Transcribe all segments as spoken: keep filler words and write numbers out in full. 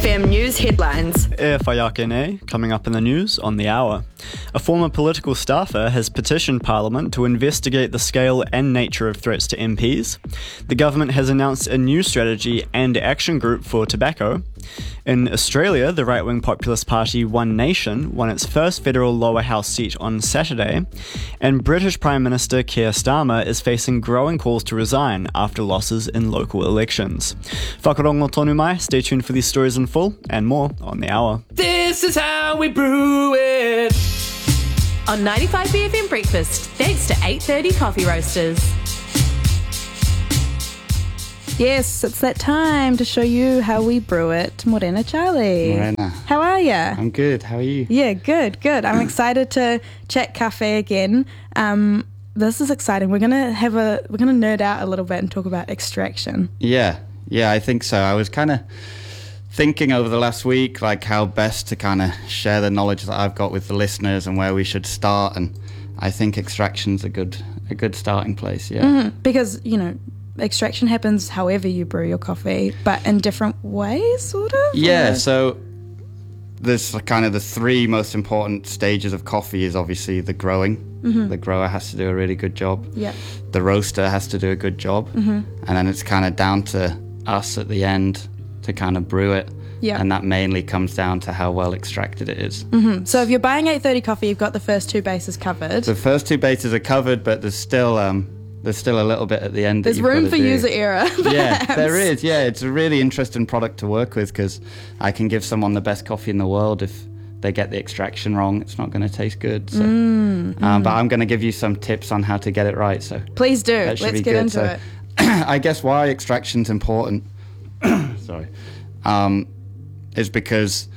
F M News headlines. E whaiakene, coming up in the news on the hour. A former political staffer has petitioned Parliament to investigate the scale and nature of threats to M Ps. The government has announced a new strategy and action group for tobacco. In Australia, the right-wing populist party One Nation won its first federal lower house seat on Saturday, and British Prime Minister Keir Starmer is facing growing calls to resign after losses in local elections. Whakarongo tonu mai, stay tuned for these stories in full and more on the hour. This is how we brew it. On ninety-five B F M Breakfast, thanks to eight thirty Coffee Roasters. Yes, it's that time to show you how we brew it. Morena Charlie. Morena. How are you? I'm good. How are you? Yeah, good, good. I'm excited to chat cafe again. Um, this is exciting. We're gonna have a we're gonna nerd out a little bit and talk about extraction. Yeah, yeah, I think so. I was kind of thinking over the last week, like how best to kind of share the knowledge that I've got with the listeners and where we should start. And I think extraction's a good a good starting place. Yeah, Mm-hmm. Because you know. Extraction happens however you brew your coffee, but in different ways, sort of? Yeah, or? so there's kind of the three most important stages of coffee is obviously the growing. Mm-hmm. The grower has to do a really good job. Yeah. The roaster has to do a good job. Mm-hmm. And then it's kind of down to us at the end to kind of brew it. Yeah. And that mainly comes down to how well extracted it is. Mm-hmm. So if you're buying eight thirty coffee, you've got the first two bases covered. The first two bases are covered, but there's still... Um, There's still a little bit at the end. There's that you've room got to for do. user error. Yeah, there is. Yeah, it's a really interesting product to work with because I can give someone the best coffee in the world if they get the extraction wrong. It's not going to taste good. So. Mm, um, mm. But I'm going to give you some tips on how to get it right. So please do. Let's get good. into so, it. I guess why extraction's important. sorry, um, is because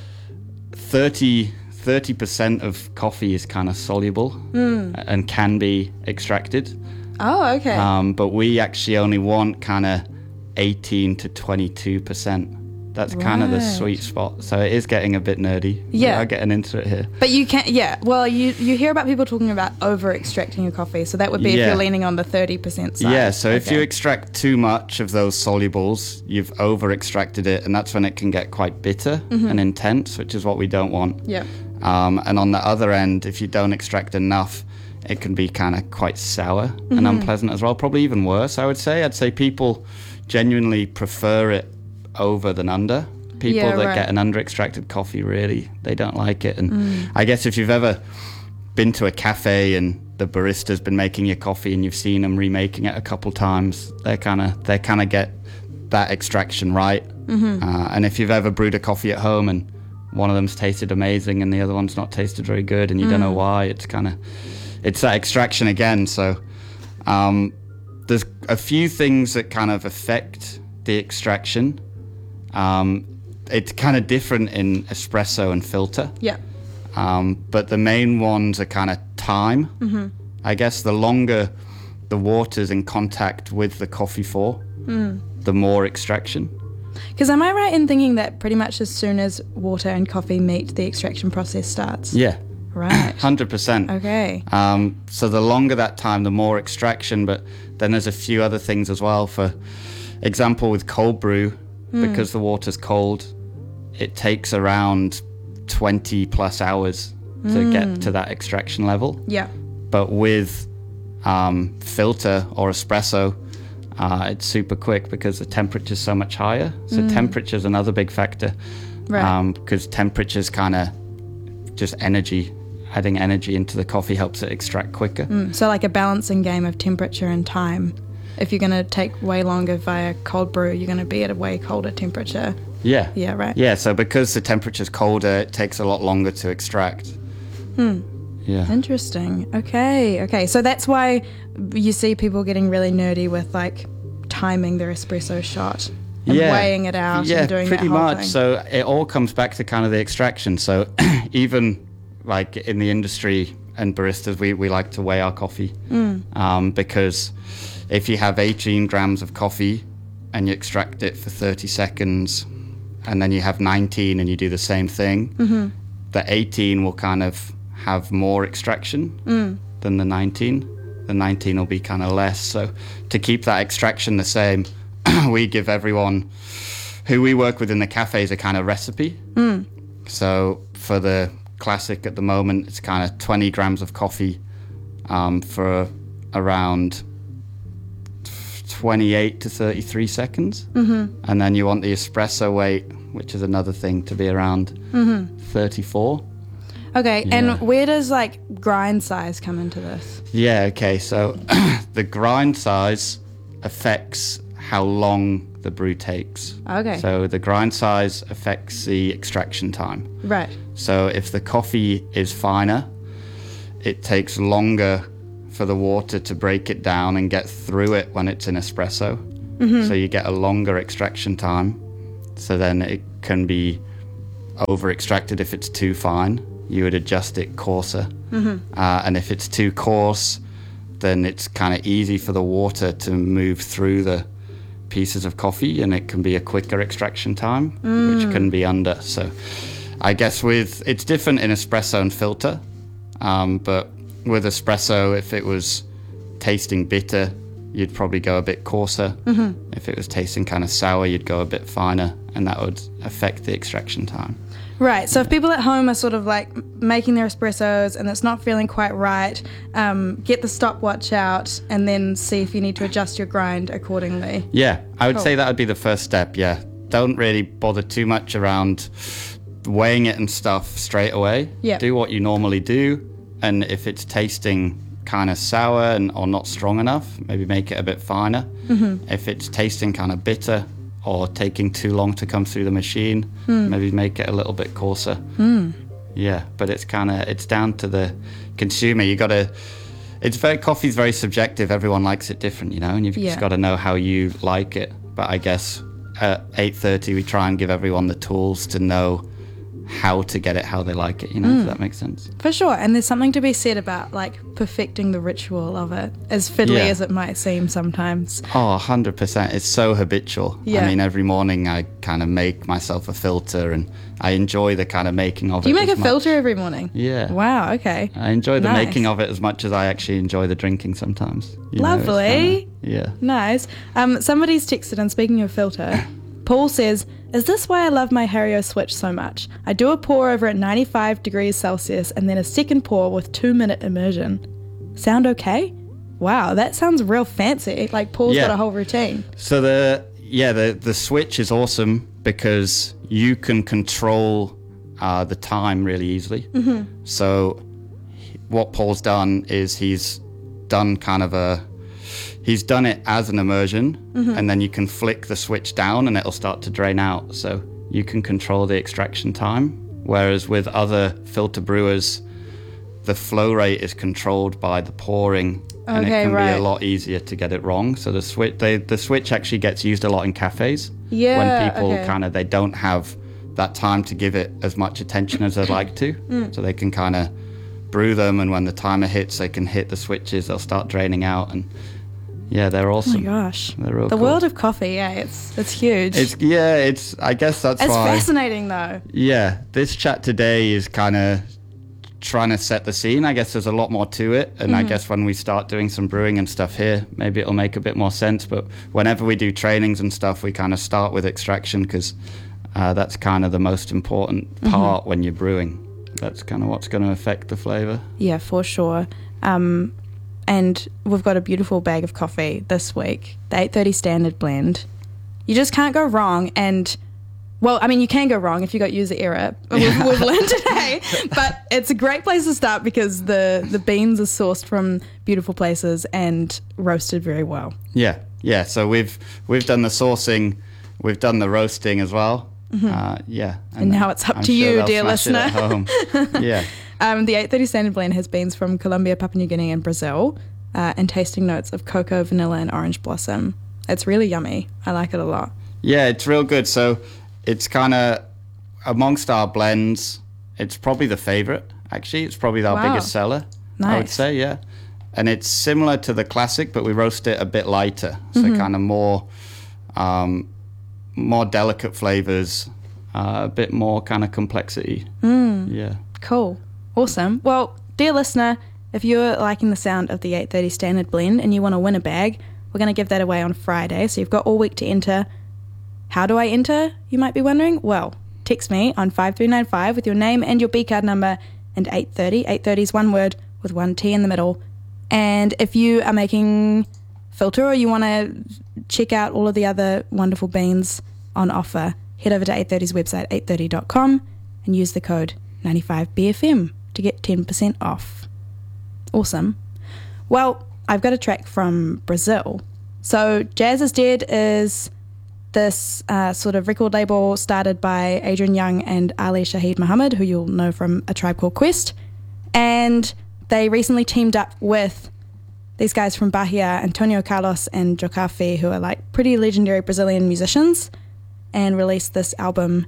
thirty percent of coffee is kind of soluble mm. and can be extracted. Oh, okay. Um, but we actually only want kind of eighteen to twenty-two percent. That's right. Kind of the sweet spot. So it is getting a bit nerdy. Yeah. I'm getting into it here. But you can't, yeah. Well, you, you hear about people talking about over-extracting your coffee. So that would be yeah. if you're leaning on the thirty percent side. Yeah, so okay. if you extract too much of those solubles, you've over-extracted it, and that's when it can get quite bitter mm-hmm. and intense, which is what we don't want. Yeah. Um, and on the other end, if you don't extract enough, it can be kind of quite sour mm-hmm. and unpleasant as well. Probably even worse, I would say. I'd say people genuinely prefer it over than under. People yeah, that right. get an under-extracted coffee, really, they don't like it. And mm. I guess if you've ever been to a cafe and the barista's been making your coffee and you've seen them remaking it a couple times, they kind of they kind of get that extraction right. Mm-hmm. Uh, and if you've ever brewed a coffee at home and one of them's tasted amazing and the other one's not tasted very good and you mm. don't know why, it's kind of it's that extraction again. So um, there's a few things that kind of affect the extraction. Um, it's kind of different in espresso and filter. Yeah. Um, but the main ones are kind of time. Mm-hmm. I guess the longer the water's in contact with the coffee for, mm. the more extraction. Because am I right in thinking that pretty much as soon as water and coffee meet, the extraction process starts? Yeah. Right. one hundred percent. Okay. Um, so the longer that time, the more extraction, but then there's a few other things as well. For example, with cold brew, mm. because the water's cold, it takes around twenty plus hours to mm. get to that extraction level. Yeah. But with um, filter or espresso, uh, it's super quick because the temperature's so much higher. So mm. temperature's another big factor. Right. Um, because temperature's kind of just energy. Adding energy into the coffee helps it extract quicker. Mm, so like a balancing game of temperature and time. If you're going to take way longer via cold brew, you're going to be at a way colder temperature. Yeah. Yeah, right. Yeah, so because the temperature's colder, it takes a lot longer to extract. Hmm. Yeah. Interesting. Okay, okay. So that's why you see people getting really nerdy with like timing their espresso shot and yeah. weighing it out yeah, and doing pretty that whole much. thing. So it all comes back to kind of the extraction. So even like in the industry and baristas, we, we like to weigh our coffee mm. um, because if you have eighteen grams of coffee and you extract it for thirty seconds and then you have nineteen and you do the same thing, mm-hmm. the eighteen will kind of have more extraction mm. than the nineteen. The nineteen will be kind of less. So to keep that extraction the same, we give everyone who we work with in the cafe is a kind of recipe. Mm. So for the classic at the moment, it's kind of twenty grams of coffee um, for around twenty-eight to thirty-three seconds. Mm-hmm. And then you want the espresso weight, which is another thing, to be around Mm-hmm. thirty-four. Okay, Yeah. and where does like grind size come into this? Yeah, okay. So the grind size affects how long the brew takes. Okay. So the grind size affects the extraction time. Right. So if the coffee is finer, it takes longer for the water to break it down and get through it when it's in espresso. Mm-hmm. So you get a longer extraction time. So then it can be over extracted if it's too fine. You would adjust it coarser. Mm-hmm. Uh, and if it's too coarse, then it's kind of easy for the water to move through the pieces of coffee, and it can be a quicker extraction time, Mm. which can be under. So I guess with it's different in espresso and filter, um, but with espresso, if it was tasting bitter, you'd probably go a bit coarser. Mm-hmm. If it was tasting kind of sour, you'd go a bit finer, and that would affect the extraction time. Right. So if people at home are sort of like making their espressos and it's not feeling quite right, um, get the stopwatch out and then see if you need to adjust your grind accordingly. Yeah, I would Cool. say that would be the first step, yeah. Don't really bother too much around weighing it and stuff straight away. Yeah. Do what you normally do, and if it's tasting kind of sour and or not strong enough, maybe make it a bit finer. Mm-hmm. If it's tasting kind of bitter or taking too long to come through the machine, Mm. maybe make it a little bit coarser. Mm. Yeah, but it's kind of it's down to the consumer. You got to. It's very coffee's very subjective. Everyone likes it different, you know, and you've Yeah. just got to know how you like it. But I guess at eight thirty we try and give everyone the tools to know how to get it how they like it. You know, Mm. if that makes sense. For sure. And there's something to be said about like perfecting the ritual of it, as fiddly Yeah. as it might seem sometimes. Oh, one hundred percent. It's so habitual. Yeah. I mean, every morning I kind of make myself a filter, and I enjoy the kind of making of Do it. you make a as much. filter every morning? Yeah. Wow, okay. I enjoy the Nice. making of it as much as I actually enjoy the drinking sometimes. You know, it's Lovely. kinda- yeah. Nice. Um, somebody's texted, and speaking of filter, Paul says, "Is this why I love my Hario switch so much? I do a pour over at ninety-five degrees Celsius and then a second pour with two minute immersion. Sound okay? Wow, that sounds real fancy. Like Paul's Yeah. got a whole routine. So the yeah the the switch is awesome because you can control uh, the time really easily. Mm-hmm. So he- what Paul's done is he's done kind of a he's done it as an immersion, Mm-hmm. and then you can flick the switch down and it'll start to drain out. So you can control the extraction time. Whereas with other filter brewers, the flow rate is controlled by the pouring, and Okay, it can be right. a lot easier to get it wrong. So the switch, they, the switch actually gets used a lot in cafes Yeah, when people okay. kind of they don't have that time to give it as much attention as they'd like to. Mm. So they can kind of brew them, and when the timer hits, they can hit the switches. They'll start draining out, and yeah, they're Oh awesome. my gosh. They're real The cool. world of coffee, yeah, it's it's huge. It's yeah, it's. I guess that's It's why. fascinating though. Yeah, this chat today is kind of trying to set the scene. I guess there's a lot more to it, and I Mm-hmm. guess when we start doing some brewing and stuff here, maybe it'll make a bit more sense. But whenever we do trainings and stuff, we kind of start with extraction because uh, that's kind of the most important Mm-hmm. part when you're brewing. That's kind of what's going to affect the flavor. Yeah, for sure. Um, and we've got a beautiful bag of coffee this week, the eight thirty Standard Blend. You just can't go wrong. And, well, I mean, you can go wrong if you got user error. We've, we've learned today. But it's a great place to start because the, the beans are sourced from beautiful places and roasted very well. Yeah, yeah. So we've we've done the sourcing, we've done the roasting as well. Uh, yeah, Mm-hmm. And now it's up I'm to sure you, they'll dear smash it at listener. home. Yeah. Um, the eight thirty Standard Blend has beans from Colombia, Papua New Guinea and Brazil uh, and tasting notes of cocoa, vanilla and orange blossom. It's really yummy. I like it a lot. Yeah, it's real good. So it's kind of amongst our blends, it's probably the favorite. Actually, it's probably our Wow. biggest seller. I would Nice. say, yeah. And it's similar to the classic, but we roast it a bit lighter, so Mm-hmm. kind of more, um, more delicate flavors, uh, a bit more kind of complexity. Mm. Yeah. Cool. Awesome. Well, dear listener, if you're liking the sound of the eight thirty Standard Blend and you want to win a bag, we're going to give that away on Friday. So you've got all week to enter. How do I enter, you might be wondering? Well, text me on five three nine five with your name and your B card number and eight thirty. eight thirty is one word with one T in the middle. And if you are making filter or you want to check out all of the other wonderful beans on offer, head over to eight thirty's website, eight thirty dot com, and use the code ninety-five B F M to get ten percent off. Awesome. Well, I've got a track from Brazil. So Jazz is Dead is this uh, sort of record label started by Adrian Young and Ali Shaheed Muhammad, who you'll know from A Tribe Called Quest. And they recently teamed up with these guys from Bahia, Antonio Carlos and Jocafe, who are like pretty legendary Brazilian musicians, and released this album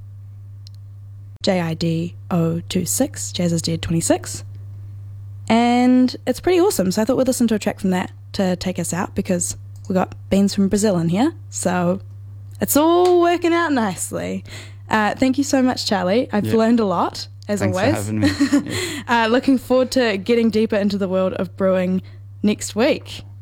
J I D zero two six, Jazz is Dead twenty-six. And it's pretty awesome, so I thought we'd listen to a track from that to take us out, because we got beans from Brazil in here, so it's all working out nicely. Uh, thank you so much, Charlie. I've Yep. learned a lot, as Thanks always. for having me. Yeah. uh, looking forward to getting deeper into the world of brewing next week.